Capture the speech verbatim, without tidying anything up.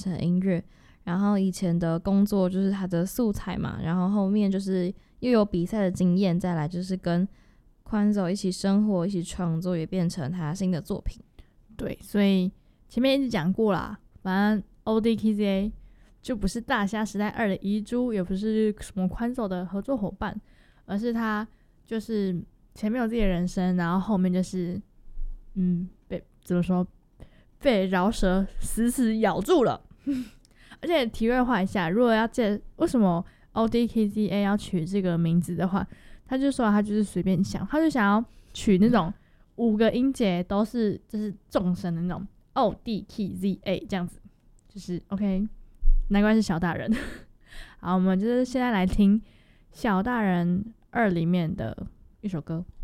成音乐。然后以前的工作就是他的素材嘛，然后后面就是又有比赛的经验，再来就是跟宽走一起生活，一起创作，也变成他新的作品。 对，所以前面一直讲过啦，反正 O D K Z A 就不是大虾时代二的遗珠，也不是什么宽走的合作伙伴，而是他就是前面有自己的人生，然后后面就是嗯被怎么说被饶舌死死咬住了。而且题外话一下，如果要介为什么 O D K Z A 要取这个名字的话，他就说他就是随便想，他就想要取那种五个音节都是就是众声的那种 O D K Z A 这样子，就是 OK， 难怪是小大人。好，我们就是现在来听小大人二里面的一首歌。